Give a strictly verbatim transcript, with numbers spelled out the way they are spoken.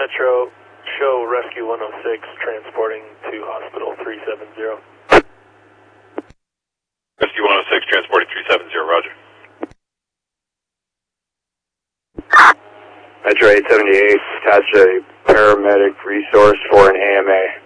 Metro, show Rescue one oh six transporting to Hospital three seven zero. Rescue one oh six transporting three seven zero, roger. Metro eight seventy-eight, attach a paramedic resource for an A M A.